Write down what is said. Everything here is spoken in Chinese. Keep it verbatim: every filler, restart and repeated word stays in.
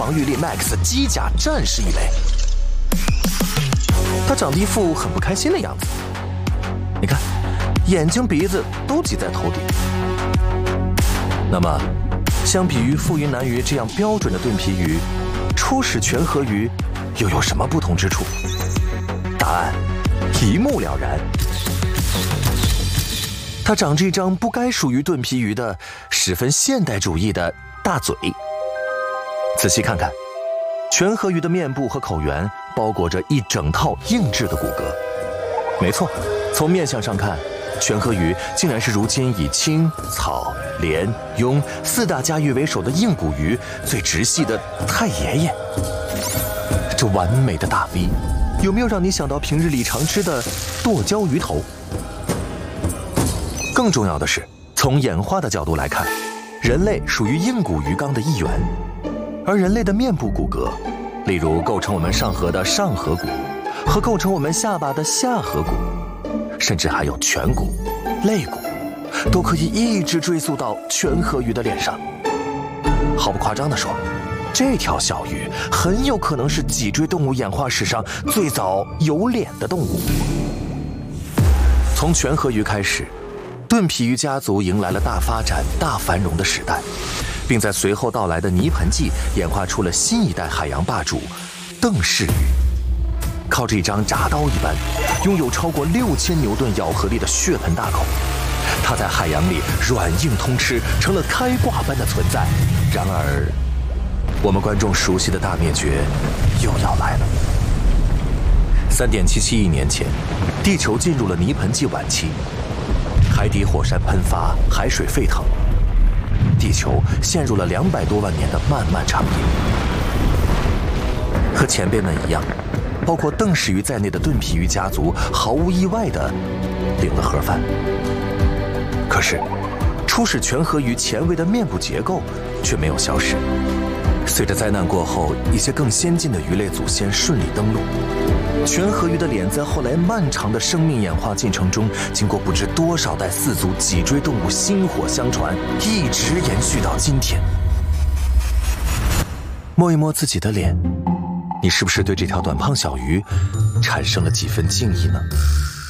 防御力 max 机甲战士一类。他长得一副很不开心的样子，你看，眼睛鼻子都挤在头顶。那么，相比于富云南鱼这样标准的盾皮鱼，初始全河鱼又有什么不同之处？答案一目了然。它长着一张不该属于盾皮鱼的十分现代主义的大嘴。仔细看看，全河鱼的面部和口缘包裹着一整套硬质的骨骼。没错，从面相上看，全河鱼竟然是如今以青、草、鲢、鳙四大家鱼为首的硬骨鱼最直系的太爷爷。这完美的大 V， 有没有让你想到平日里常吃的剁椒鱼头？更重要的是，从演化的角度来看，人类属于硬骨鱼纲的一员，而人类的面部骨骼，例如构成我们上颌的上颌骨，和构成我们下巴的下颌骨，甚至还有颧骨、肋骨，都可以一直追溯到全河鱼的脸上。毫不夸张地说，这条小鱼很有可能是脊椎动物演化史上最早有脸的动物。从全河鱼开始，盾皮鱼家族迎来了大发展、大繁荣的时代，并在随后到来的泥盆纪演化出了新一代海洋霸主——邓氏鱼。靠着一张铡刀一般、拥有超过六千牛顿咬合力的血盆大口，它在海洋里软硬通吃，成了开挂般的存在。然而，我们观众熟悉的大灭绝又要来了。三点七七亿年前，地球进入了泥盆纪晚期。海底火山喷发，海水沸腾，地球陷入了两百多万年的漫漫长夜。和前辈们一样，包括邓氏鱼在内的盾皮鱼家族毫无意外地领了盒饭。可是，初始全河鱼前卫的面部结构却没有消失。随着灾难过后，一些更先进的鱼类祖先顺利登陆，全河鱼的脸在后来漫长的生命演化进程中，经过不知多少代四足脊椎动物薪火相传，一直延续到今天。摸一摸自己的脸，你是不是对这条短胖小鱼产生了几分敬意呢？